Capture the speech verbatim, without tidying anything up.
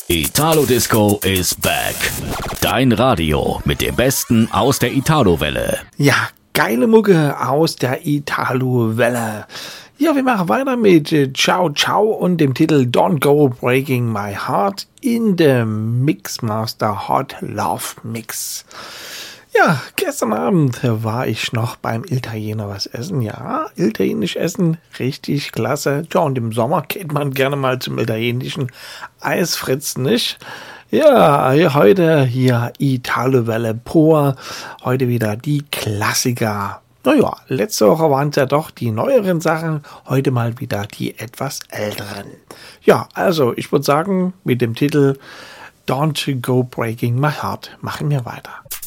Italo Disco is back. Dein Radio mit dem Besten aus der Italo-Welle. Ja, geile Mucke aus der Italo-Welle. Ja, wir machen weiter mit äh, Ciao Ciao und dem Titel Don't Go Breaking My Heart in dem Mixmaster Hot Love Mix. Ja, gestern Abend war ich noch beim Italiener was essen. Ja, italienisch essen, richtig klasse. Ja, und im Sommer geht man gerne mal zum italienischen Eisfritz, nicht? Ja, heute hier Italo-Welle pur. Heute wieder die Klassiker. Naja, letzte Woche waren es ja doch die neueren Sachen, heute mal wieder die etwas älteren. Ja, also ich würde sagen, mit dem Titel Don't Go Breaking My Heart machen wir weiter.